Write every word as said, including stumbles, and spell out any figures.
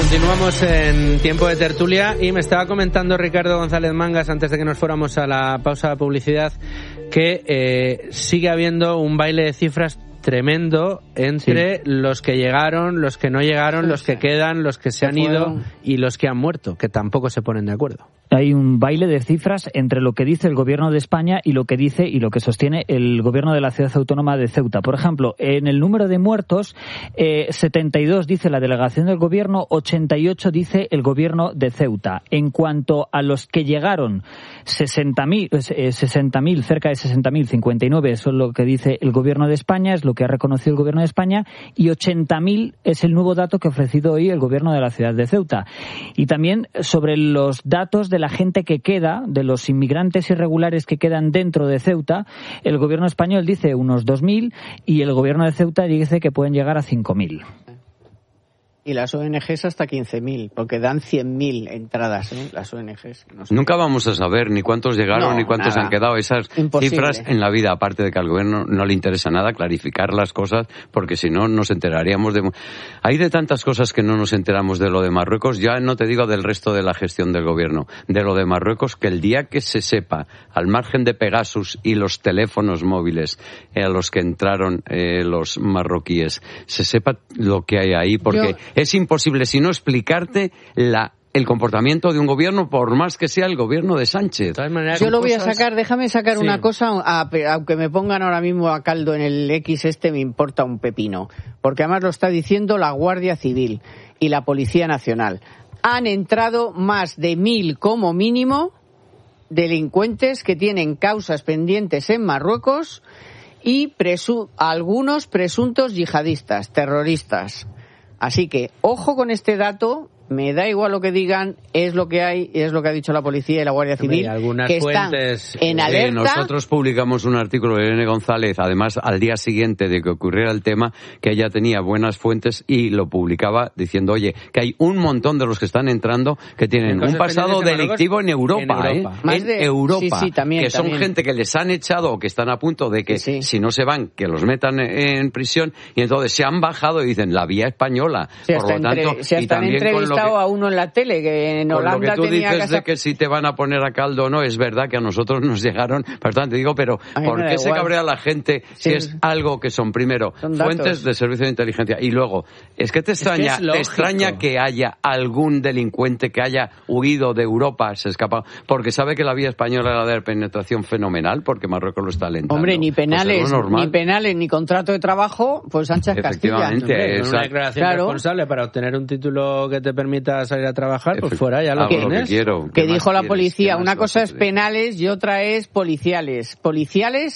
Continuamos en tiempo de tertulia y me estaba comentando Ricardo González Mangas antes de que nos fuéramos a la pausa de publicidad que eh, sigue habiendo un baile de cifras tremendo entre sí. los que llegaron, los que no llegaron, los que quedan, los que se, se han fueron. ido y los que han muerto, que tampoco se ponen de acuerdo. Hay un baile de cifras entre lo que dice el gobierno de España y lo que dice y lo que sostiene el gobierno de la ciudad autónoma de Ceuta. Por ejemplo, en el número de muertos, eh, setenta y dos dice la delegación del gobierno, ochenta y ocho dice el gobierno de Ceuta. En cuanto a los que llegaron, sesenta mil, eh, sesenta mil, cerca de sesenta mil, cincuenta y nueve, eso es lo que dice el gobierno de España, es lo que ha reconocido el gobierno de España, y ochenta mil es el nuevo dato que ha ofrecido hoy el gobierno de la ciudad de Ceuta. Y también sobre los datos de la gente que queda, de los inmigrantes irregulares que quedan dentro de Ceuta, el gobierno español dice unos dos mil y el gobierno de Ceuta dice que pueden llegar a cinco mil. Y las O N Ges hasta quince mil, porque dan cien mil entradas, ¿eh? Las O N Ges. No sé. Nunca vamos a saber ni cuántos llegaron no, ni cuántos nada. han quedado. Esas Imposible. cifras en la vida, aparte de que al gobierno no le interesa nada clarificar las cosas, porque si no nos enteraríamos de... Hay de tantas cosas que no nos enteramos de lo de Marruecos, ya no te digo del resto de la gestión del gobierno, de lo de Marruecos, que el día que se sepa, al margen de Pegasus y los teléfonos móviles eh, a los que entraron eh, los marroquíes, se sepa lo que hay ahí, porque... Yo... Es imposible, si no, explicarte la, el comportamiento de un gobierno, por más que sea el gobierno de Sánchez. De maneras, Yo lo voy cosas... a sacar, déjame sacar sí. una cosa, a, aunque me pongan ahora mismo a caldo en el X este, me importa un pepino. Porque además lo está diciendo la Guardia Civil y la Policía Nacional. Han entrado más de mil como mínimo delincuentes que tienen causas pendientes en Marruecos y presu- algunos presuntos yihadistas, terroristas. Así que, ojo con este dato, me da igual lo que digan, es lo que hay, es lo que ha dicho la policía y la Guardia Civil, algunas que fuentes, están en alerta. Eh, nosotros publicamos un artículo de Irene González, además al día siguiente de que ocurriera el tema, que ella tenía buenas fuentes y lo publicaba diciendo, oye, que hay un montón de los que están entrando que tienen un pasado delictivo en Europa, en Europa, ¿eh? Más de, en Europa sí, sí, también, que son también. gente que les han echado o que están a punto de que sí, sí. si no se van, que los metan en prisión, y entonces se han bajado y dicen, la vía española, sí, por lo tanto, entre, se y también entrevistado con lo que, a uno en la tele, que en Holanda con lo que tú tenía dices casa... de que si te van a poner a caldo o no, es verdad que a nosotros nos llegaron bastante, digo, pero ¿por qué se cabrea la gente si sí. es algo que son, primero, son fuentes de servicio de inteligencia, y luego, es que te extraña, es que es te extraña que haya algún delincuente que haya huido de Europa, se escapa, porque sabe que la vía española era de penetración fenomenal, porque Marruecos lo está alentando. Hombre, ni penales, pues ni penales, ni contrato de trabajo, pues Sánchez Castilla. Efectivamente, esa... una declaración claro. responsable para obtener un título que te permita salir a trabajar, pues fuera, ya lo tienes. Lo que quiero, que dijo la quieres? policía, una cosa es penales y otra es policiales. Policiales